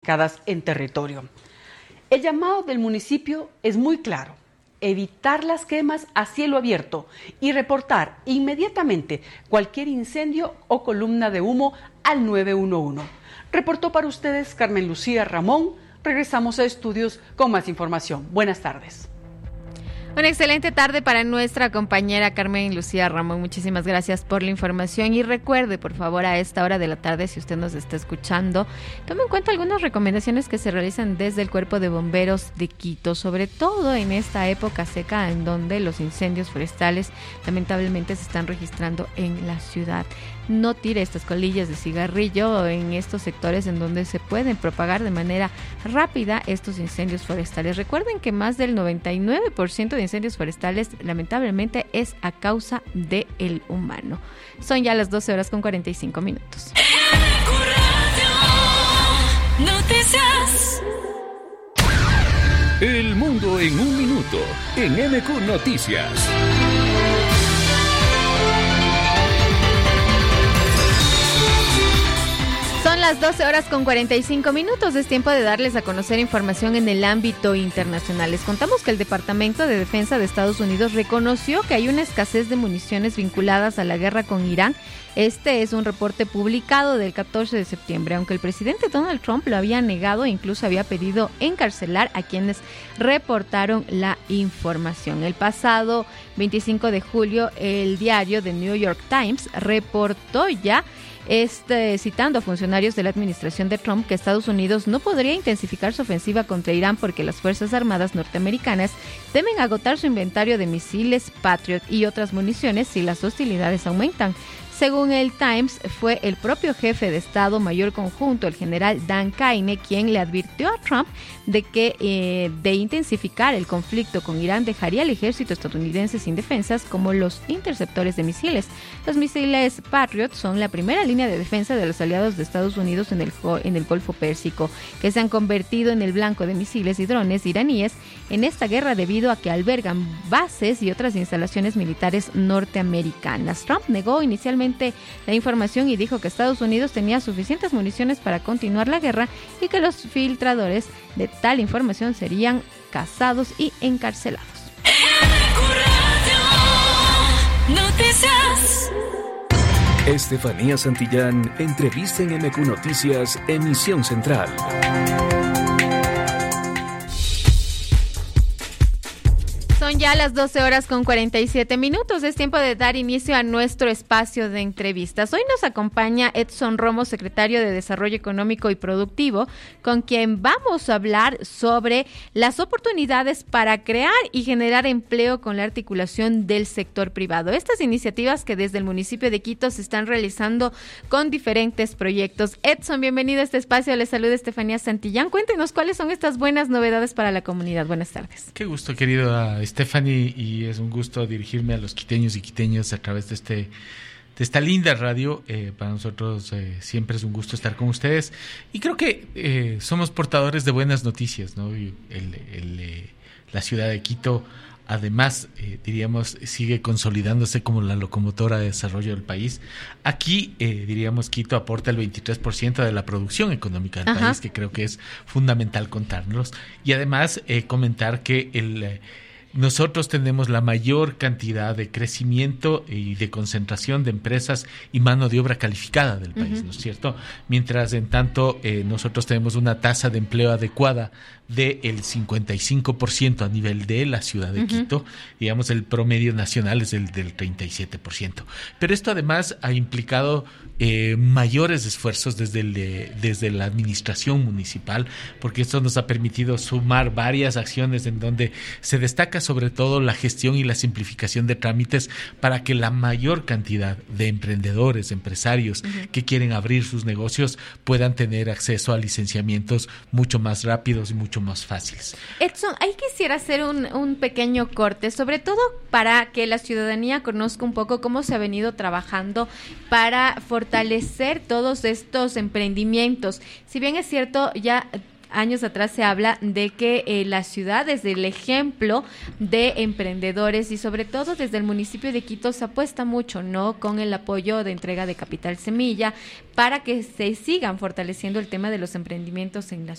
ubicadas en territorio. El llamado del municipio es muy claro: evitar las quemas a cielo abierto y reportar inmediatamente cualquier incendio o columna de humo al 911. Reportó para ustedes Carmen Lucía Ramón. Regresamos a estudios con más información. Buenas tardes. Una excelente tarde para nuestra compañera Carmen Lucía Ramón. Muchísimas gracias por la información y recuerde, por favor, a esta hora de la tarde, si usted nos está escuchando, tome en cuenta algunas recomendaciones que se realizan desde el Cuerpo de Bomberos de Quito, sobre todo en esta época seca en donde los incendios forestales lamentablemente se están registrando en la ciudad. No tire estas colillas de cigarrillo en estos sectores en donde se pueden propagar de manera rápida estos incendios forestales. Recuerden que más del 99% de incendios forestales lamentablemente es a causa del humano. Son ya las 12:45. Noticias. El mundo en un minuto en MQ Noticias. Son las 12:45. Es tiempo de darles a conocer información en el ámbito internacional. Les contamos que el Departamento de Defensa de Estados Unidos reconoció que hay una escasez de municiones vinculadas a la guerra con Irán. Este es un reporte publicado del 14 de septiembre, aunque el presidente Donald Trump lo había negado e incluso había pedido encarcelar a quienes reportaron la información. El pasado 25 de julio, el diario The New York Times reportó ya citando a funcionarios de la administración de Trump que Estados Unidos no podría intensificar su ofensiva contra Irán porque las Fuerzas Armadas norteamericanas deben agotar su inventario de misiles Patriot y otras municiones si las hostilidades aumentan. Según el Times, fue el propio jefe de Estado Mayor Conjunto, el general Dan Kaine, quien le advirtió a Trump de que de intensificar el conflicto con Irán dejaría al ejército estadounidense sin defensas como los interceptores de misiles. Los misiles Patriot son la primera línea de defensa de los aliados de Estados Unidos en el Golfo Pérsico, que se han convertido en el blanco de misiles y drones iraníes en esta guerra debido a que albergan bases y otras instalaciones militares norteamericanas. Trump negó inicialmente la información y dijo que Estados Unidos tenía suficientes municiones para continuar la guerra y que los filtradores de tal información serían cazados y encarcelados. Estefanía Santillán entrevista en MQ Noticias, emisión central. Son ya las 12:47. Es tiempo de dar inicio a nuestro espacio de entrevistas. Hoy nos acompaña Edson Romo, secretario de Desarrollo Económico y Productivo, con quien vamos a hablar sobre las oportunidades para crear y generar empleo con la articulación del sector privado. Estas iniciativas que desde el municipio de Quito se están realizando con diferentes proyectos. Edson, bienvenido a este espacio. Les saluda Estefanía Santillán. Cuéntenos cuáles son estas buenas novedades para la comunidad. Buenas tardes. Qué gusto, querido Stephanie, y es un gusto dirigirme a los quiteños y quiteñas a través de esta linda radio. Para nosotros siempre es un gusto estar con ustedes y creo que somos portadores de buenas noticias, ¿no? La ciudad de Quito, además, diríamos, sigue consolidándose como la locomotora de desarrollo del país. Aquí, diríamos, Quito aporta el 23% de la producción económica del país, que creo que es fundamental contarnos. Y además, comentar que nosotros tenemos la mayor cantidad de crecimiento y de concentración de empresas y mano de obra calificada del país, ¿no es cierto? Mientras, en tanto, nosotros tenemos una tasa de empleo adecuada del 55% a nivel de la ciudad de Quito. Digamos, el promedio nacional es del 37%. Pero esto además ha implicado mayores esfuerzos desde la administración municipal, porque esto nos ha permitido sumar varias acciones en donde se destaca sobre todo la gestión y la simplificación de trámites para que la mayor cantidad de emprendedores, empresarios que quieren abrir sus negocios puedan tener acceso a licenciamientos mucho más rápidos y mucho más fáciles. Edson, ahí quisiera hacer un pequeño corte, sobre todo para que la ciudadanía conozca un poco cómo se ha venido trabajando para fortalecer todos estos emprendimientos. Si bien es cierto, ya años atrás se habla de que la ciudad es el ejemplo de emprendedores y sobre todo desde el municipio de Quito se apuesta mucho, ¿no?, con el apoyo de entrega de capital semilla para que se sigan fortaleciendo el tema de los emprendimientos en la